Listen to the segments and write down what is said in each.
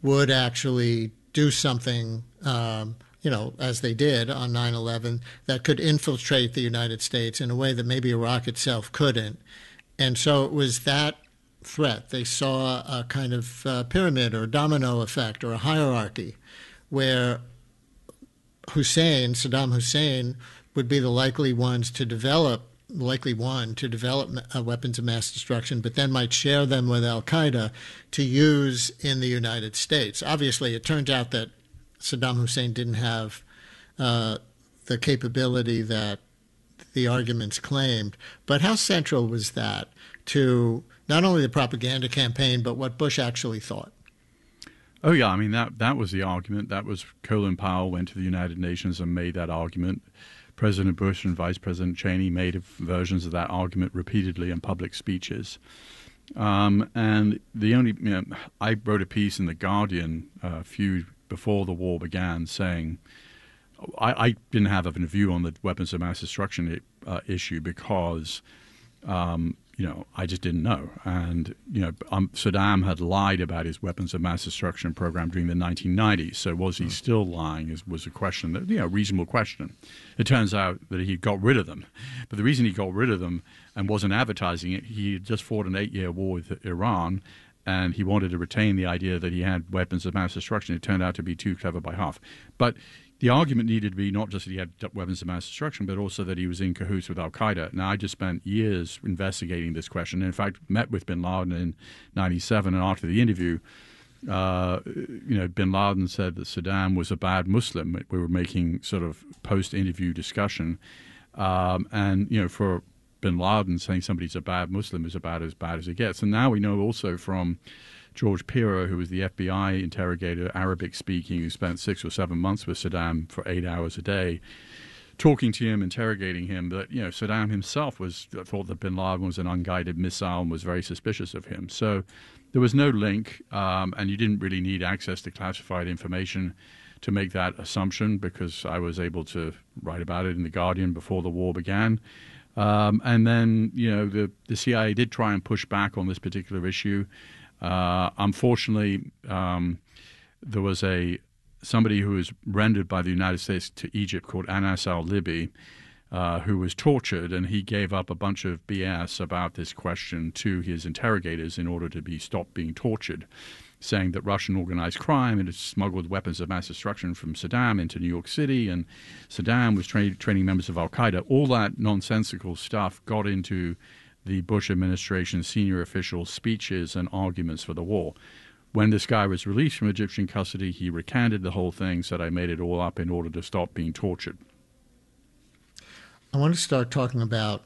would actually do something, as they did on 9/11, that could infiltrate the United States in a way that maybe Iraq itself couldn't. And so it was that threat. They saw a kind of pyramid or domino effect or a hierarchy where Saddam Hussein, would be the likely one to develop weapons of mass destruction, but then might share them with al-Qaeda to use in the United States. Obviously, it turned out that Saddam Hussein didn't have the capability that the arguments claimed. But how central was that to not only the propaganda campaign, but what Bush actually thought? Oh, yeah. I mean, that was the argument. That was Colin Powell went to the United Nations and made that argument. President Bush and Vice President Cheney made versions of that argument repeatedly in public speeches. And I wrote a piece in The Guardian a few before the war began saying I didn't have a view on the weapons of mass destruction issue because I just didn't know. And, Saddam had lied about his weapons of mass destruction program during the 1990s. So was he still lying was a question that, reasonable question. It turns out that he got rid of them. But the reason he got rid of them and wasn't advertising it, he had just fought an 8-year war with Iran, and he wanted to retain the idea that he had weapons of mass destruction. It turned out to be too clever by half. But the argument needed to be not just that he had weapons of mass destruction, but also that he was in cahoots with al-Qaeda. Now, I just spent years investigating this question. In fact, met with bin Laden in 1997, and after the interview, bin Laden said that Saddam was a bad Muslim. We were making sort of post-interview discussion. For bin Laden, saying somebody's a bad Muslim is about as bad as it gets. And now we know also from George Piro, who was the FBI interrogator, Arabic-speaking, who spent 6 or 7 months with Saddam for 8 hours a day, talking to him, interrogating him, that Saddam himself thought that bin Laden was an unguided missile and was very suspicious of him. So there was no link, and you didn't really need access to classified information to make that assumption, because I was able to write about it in The Guardian before the war began. And then, the CIA did try and push back on this particular issue. Unfortunately, there was somebody who was rendered by the United States to Egypt called Anas al-Libi, who was tortured, and he gave up a bunch of BS about this question to his interrogators in order to stop being tortured, saying that Russian organized crime had smuggled weapons of mass destruction from Saddam into New York City, and Saddam was training members of al-Qaeda. All that nonsensical stuff got into the Bush administration's senior officials' speeches and arguments for the war. When this guy was released from Egyptian custody, he recanted the whole thing, said I made it all up in order to stop being tortured. I want to start talking about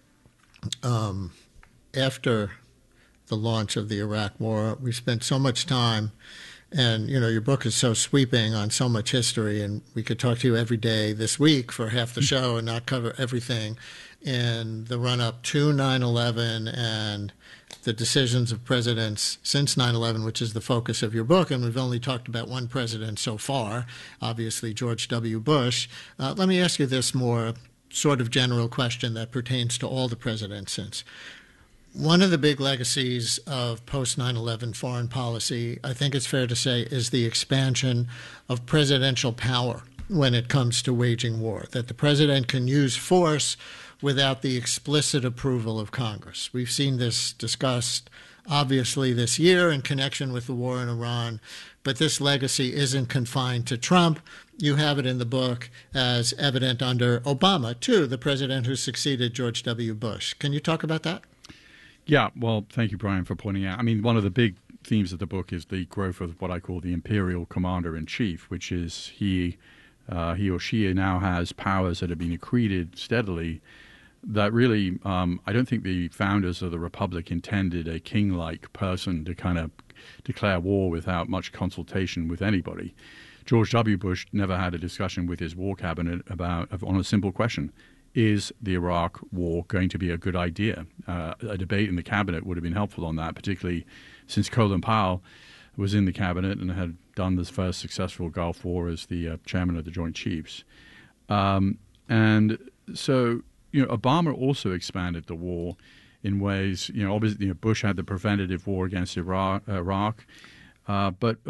after the launch of the Iraq War. We spent so much time, and your book is so sweeping on so much history, and we could talk to you every day this week for half the show and not cover everything in the run-up to 9/11 and the decisions of presidents since 9/11, which is the focus of your book. And we've only talked about one president so far, obviously George W. Bush. Let me ask you this more sort of general question that pertains to all the presidents since. One of the big legacies of post-9/11 foreign policy, I think it's fair to say, is the expansion of presidential power when it comes to waging war, that the president can use force without the explicit approval of Congress. We've seen this discussed, obviously, this year in connection with the war in Iran, but this legacy isn't confined to Trump. You have it in the book as evident under Obama, too, the president who succeeded George W. Bush. Can you talk about that? Yeah, well, thank you, Brian, for pointing out. I mean, one of the big themes of the book is the growth of what I call the imperial commander-in-chief, which is he or she now has powers that have been accreted steadily that really, I don't think the founders of the Republic intended a king-like person to kind of declare war without much consultation with anybody. George W. Bush never had a discussion with his war cabinet on a simple question. Is the Iraq war going to be a good idea? A debate in the cabinet would have been helpful on that, particularly since Colin Powell was in the cabinet and had done this first successful Gulf War as the chairman of the Joint Chiefs. And so, Obama also expanded the war in ways, obviously, Bush had the preventative war against Iraq, but